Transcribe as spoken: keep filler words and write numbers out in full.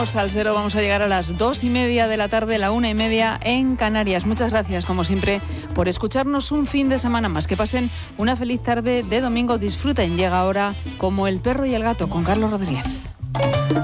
Somos Salsero, vamos a llegar a las dos y media de la tarde, la una y media en Canarias. Muchas gracias, como siempre, por escucharnos un fin de semana más. Que pasen una feliz tarde de domingo. Disfruten. Llega ahora Como el perro y el gato con Carlos Rodríguez.